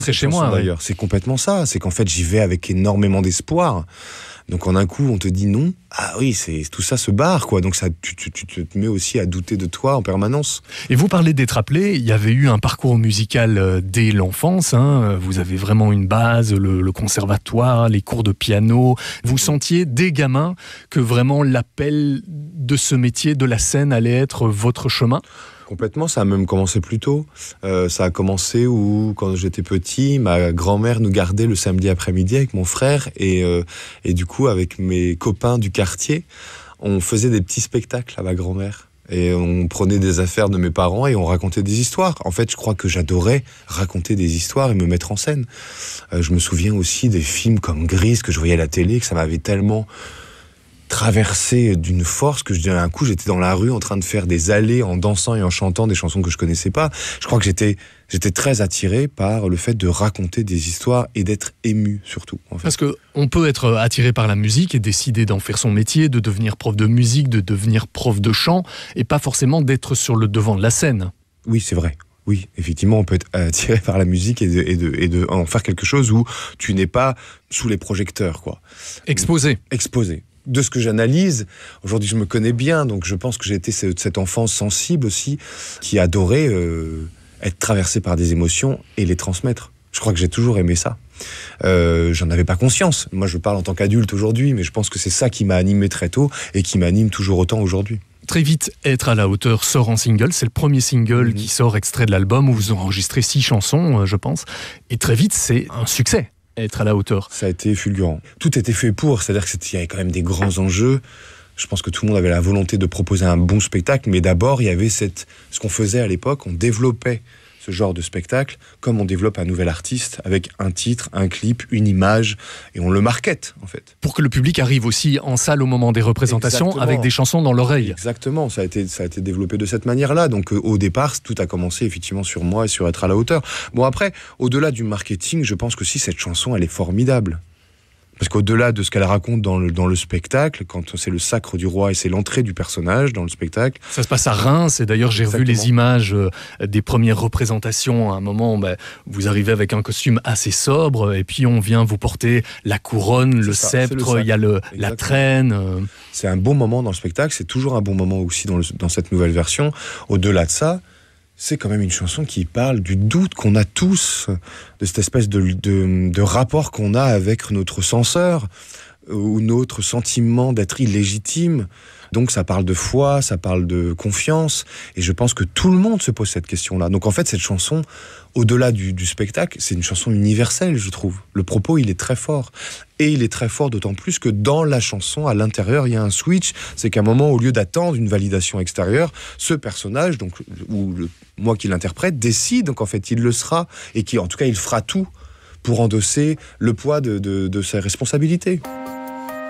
C'est chez moi, d'ailleurs. C'est complètement ça. C'est qu'en fait, j'y vais avec énormément d'espoir. Donc en un coup, on te dit non. Ah oui, tout ça se barre, quoi. Donc ça, tu te mets aussi à douter de toi en permanence. Et vous parlez d'être appelé. Il y avait eu un parcours musical dès l'enfance. Vous avez vraiment une base, le conservatoire, les cours de piano. Vous sentiez dès gamin que vraiment l'appel de ce métier, de la scène, allait être votre chemin ? Complètement, ça a même commencé plus tôt. Ça a commencé où, quand j'étais petit, ma grand-mère nous gardait le samedi après-midi avec mon frère et du coup, avec mes copains du quartier, on faisait des petits spectacles à ma grand-mère. Et on prenait des affaires de mes parents et on racontait des histoires. En fait, je crois que j'adorais raconter des histoires et me mettre en scène. Je me souviens aussi des films comme Grise que je voyais à la télé, que ça m'avait tellement traversé d'une force que un coup j'étais dans la rue en train de faire des allées en dansant et en chantant des chansons que je connaissais pas. Je crois que j'étais très attiré par le fait de raconter des histoires et d'être ému surtout. En fait. Parce que on peut être attiré par la musique et décider d'en faire son métier, de devenir prof de musique, de devenir prof de chant et pas forcément d'être sur le devant de la scène. Oui, c'est vrai. Oui, effectivement, on peut être attiré par la musique et de en faire quelque chose où tu n'es pas sous les projecteurs, quoi. Exposé. De ce que j'analyse, aujourd'hui je me connais bien, donc je pense que j'ai été cette enfance sensible aussi, qui adorait être traversée par des émotions et les transmettre. Je crois que j'ai toujours aimé ça. J'en avais pas conscience. Moi je parle en tant qu'adulte aujourd'hui, mais je pense que c'est ça qui m'a animé très tôt et qui m'anime toujours autant aujourd'hui. Très vite, Être à la hauteur sort en single. C'est le premier single qui sort extrait de l'album où vous enregistrez 6 chansons, je pense. Et très vite, c'est un succès. Être à la hauteur. Ça a été fulgurant. Tout était fait pour, c'est-à-dire qu'il y avait quand même des grands enjeux. Je pense que tout le monde avait la volonté de proposer un bon spectacle, mais d'abord, il y avait ce qu'on faisait à l'époque, on développait ce genre de spectacle comme on développe un nouvel artiste avec un titre, un clip, une image, et on le markete, en fait. Pour que le public arrive aussi en salle au moment des représentations. Exactement. Avec des chansons dans l'oreille. Exactement, ça a été développé de cette manière-là. Donc au départ, tout a commencé effectivement sur moi et sur Être à la hauteur. Bon après, au-delà du marketing, je pense que si cette chanson, elle est formidable. Parce qu'au-delà de ce qu'elle raconte dans le spectacle, quand c'est le sacre du roi et c'est l'entrée du personnage dans le spectacle... Ça se passe à Reims, et d'ailleurs j'ai revu les images des premières représentations. À un moment, vous arrivez avec un costume assez sobre, et puis on vient vous porter la couronne, le sceptre, il y a la traîne... C'est un bon moment dans le spectacle, c'est toujours un bon moment aussi dans cette nouvelle version. Au-delà de ça, c'est quand même une chanson qui parle du doute qu'on a tous, de cette espèce de rapport qu'on a avec notre censeur, ou notre sentiment d'être illégitime. Donc ça parle de foi, ça parle de confiance, et je pense que tout le monde se pose cette question-là. Donc en fait, cette chanson, au-delà du spectacle, c'est une chanson universelle, je trouve. Le propos, il est très fort. Et il est très fort d'autant plus que dans la chanson, à l'intérieur, il y a un switch. C'est qu'à un moment, au lieu d'attendre une validation extérieure, ce personnage, donc, moi qui l'interprète, décide, donc en fait, il le sera, et en tout cas, il fera tout pour endosser le poids de ses responsabilités.